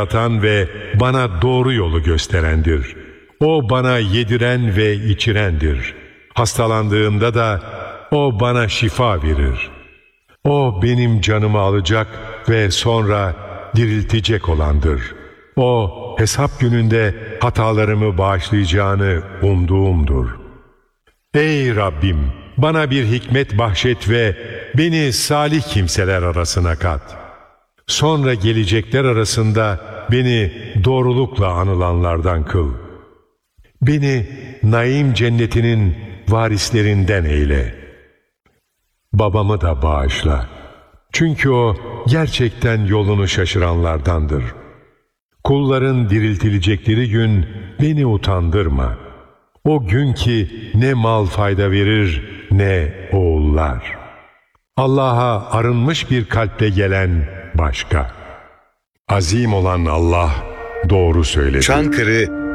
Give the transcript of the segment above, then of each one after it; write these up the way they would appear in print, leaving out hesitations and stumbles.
yaratan ve bana doğru yolu gösterendir. O bana yediren ve içirendir. Hastalandığımda da o bana şifa verir. O benim canımı alacak ve sonra diriltecek olandır. O hesap gününde hatalarımı bağışlayacağını umduğumdur. Ey Rabbim, bana bir hikmet bahşet ve beni salih kimseler arasına kat. Sonra gelecekler arasında beni doğrulukla anılanlardan kıl. Beni naim cennetinin varislerinden eyle. Babamı da bağışla. Çünkü o gerçekten yolunu şaşıranlardandır. Kulların diriltilecekleri gün beni utandırma. O gün ki ne mal fayda verir ne oğullar. Allah'a arınmış bir kalple gelen başka. Azim olan Allah doğru söyledi. Çankırı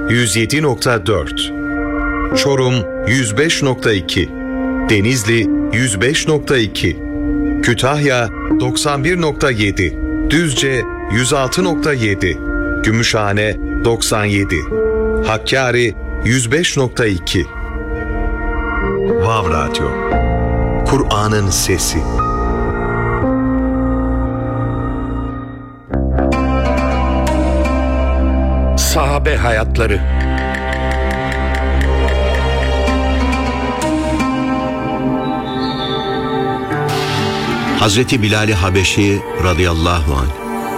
107.4, Çorum 105.2, Denizli 105.2, Kütahya 91.7, Düzce 106.7, Gümüşhane 97, Hakkari 105.2. Vav Radyo, Kur'an'ın sesi. Sahabe hayatları. Hazreti Bilal-i Habeşi radıyallahu anh,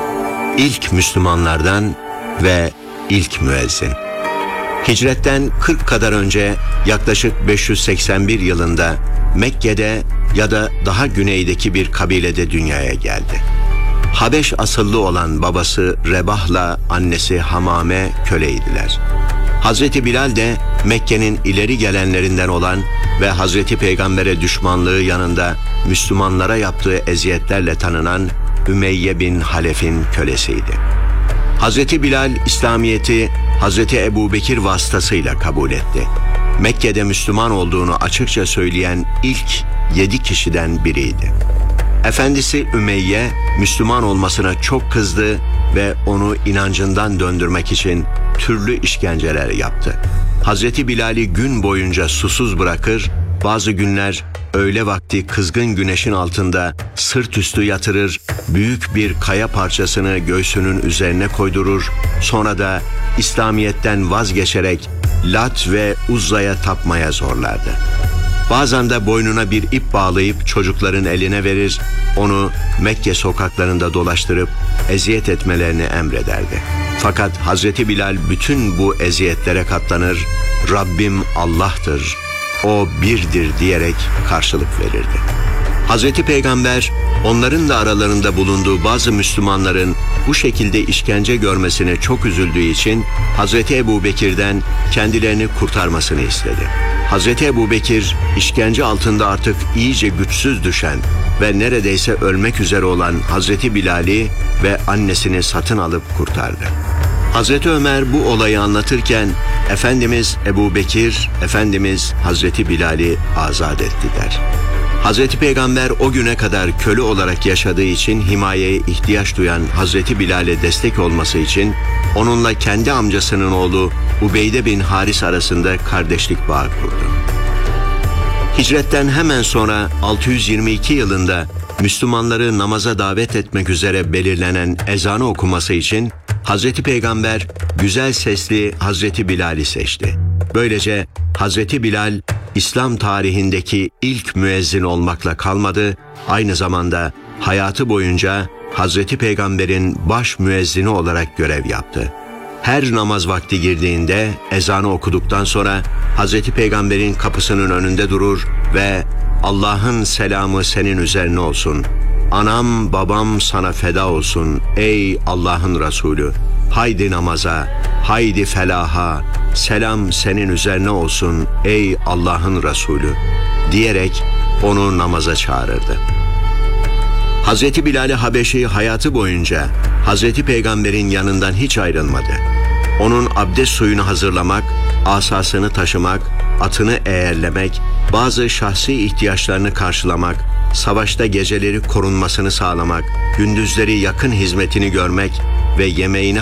ilk Müslümanlardan ve ilk müezzin. Hicretten 40 kadar önce yaklaşık 581 yılında Mekke'de ya da daha güneydeki bir kabilede dünyaya geldi. Habeş asıllı olan babası Rebah'la annesi Hamame köleydiler. Hazreti Bilal de Mekke'nin ileri gelenlerinden olan ve Hazreti Peygamber'e düşmanlığı yanında Müslümanlara yaptığı eziyetlerle tanınan Ümeyye bin Halef'in kölesiydi. Hazreti Bilal İslamiyet'i Hazreti Ebubekir vasıtasıyla kabul etti. Mekke'de Müslüman olduğunu açıkça söyleyen ilk 7 kişiden biriydi. Efendisi Ümeyye Müslüman olmasına çok kızdı ve onu inancından döndürmek için türlü işkenceler yaptı. Hazreti Bilal'i gün boyunca susuz bırakır, bazı günler öğle vakti kızgın güneşin altında sırt üstü yatırır, büyük bir kaya parçasını göğsünün üzerine koydurur, sonra da İslamiyet'ten vazgeçerek Lat ve Uzza'ya tapmaya zorlardı. Bazen de boynuna bir ip bağlayıp çocukların eline verir, onu Mekke sokaklarında dolaştırıp eziyet etmelerini emrederdi. Fakat Hazreti Bilal bütün bu eziyetlere katlanır, Rabbim Allah'tır, O birdir diyerek karşılık verirdi. Hazreti Peygamber onların da aralarında bulunduğu bazı Müslümanların bu şekilde işkence görmesine çok üzüldüğü için Hazreti Ebubekir'den kendilerini kurtarmasını istedi. Hazreti Ebubekir işkence altında artık iyice güçsüz düşen ve neredeyse ölmek üzere olan Hazreti Bilal'i ve annesini satın alıp kurtardı. Hazreti Ömer bu olayı anlatırken Efendimiz Ebubekir, Efendimiz Hazreti Bilal'i azat ettiler. Hazreti Peygamber o güne kadar köle olarak yaşadığı için himayeye ihtiyaç duyan Hazreti Bilal'e destek olması için onunla kendi amcasının oğlu Ubeyde bin Haris arasında kardeşlik bağı kurdu. Hicretten hemen sonra 622 yılında Müslümanları namaza davet etmek üzere belirlenen ezanı okuması için Hazreti Peygamber güzel sesli Hazreti Bilal'i seçti. Böylece Hazreti Bilal İslam tarihindeki ilk müezzin olmakla kalmadı, aynı zamanda hayatı boyunca Hazreti Peygamber'in baş müezzini olarak görev yaptı. Her namaz vakti girdiğinde ezanı okuduktan sonra Hazreti Peygamber'in kapısının önünde durur ve Allah'ın selamı senin üzerine olsun. Anam babam sana feda olsun ey Allah'ın Resulü. Haydi namaza, haydi felaha, selam senin üzerine olsun ey Allah'ın Resulü diyerek onu namaza çağırırdı. Hazreti Bilal-i Habeşi hayatı boyunca Hazreti Peygamber'in yanından hiç ayrılmadı. Onun abdest suyunu hazırlamak, asasını taşımak, atını eğerlemek, bazı şahsi ihtiyaçlarını karşılamak, savaşta geceleri korunmasını sağlamak, gündüzleri yakın hizmetini görmek ve yemeğini